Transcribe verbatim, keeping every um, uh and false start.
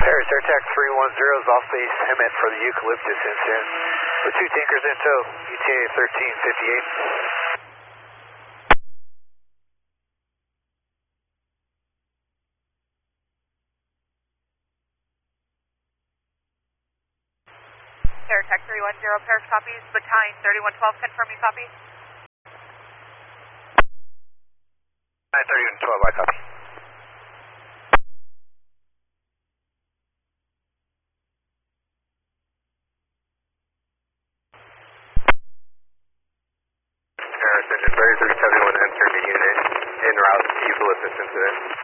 Paris AirTac three one zero is off base Hemet for the Eucalyptus incident. With two tankers in tow, E T A thirteen fifty-eight. AirTac three one zero, Paris copies, Battine thirty-one twelve, confirming copy. nine thirty-one twelve, I copy. Paris engine thirty-three seventy-one entered the unit en route to Eucalyptus incident.